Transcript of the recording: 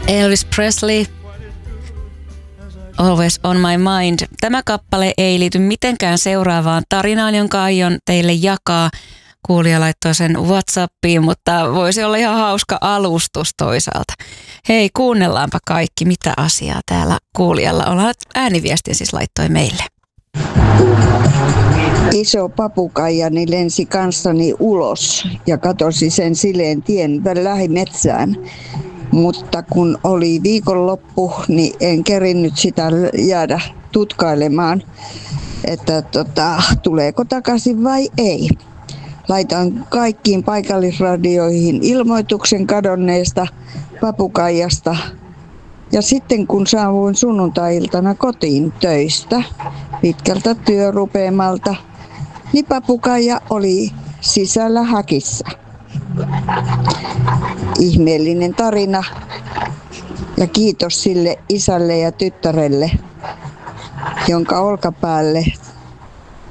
Elvis Presley, Always on my mind. Tämä kappale ei liity mitenkään seuraavaan tarinaan, jonka aion teille jakaa. Kuulija laittoi sen WhatsAppiin, mutta voisi olla ihan hauska alustus toisaalta. Hei, kuunnellaanpa kaikki, mitä asiaa täällä kuulijalla on. Ääniviestin siis laittoi meille. Iso papukaijani lensi kanssani ulos ja katosi sen sileen tien lähimetsään. Mutta kun oli viikonloppu, niin en kerinnyt sitä jäädä tutkailemaan, että tuleeko takaisin vai ei. Laitan kaikkiin paikallisradioihin ilmoituksen kadonneesta papukaijasta. Ja sitten kun saavuin sunnuntai-iltana kotiin töistä pitkältä työrupeamalta, niin papukaija oli sisällä häkissä. Ihmeellinen tarina ja kiitos sille isälle ja tyttärelle, jonka olkapäälle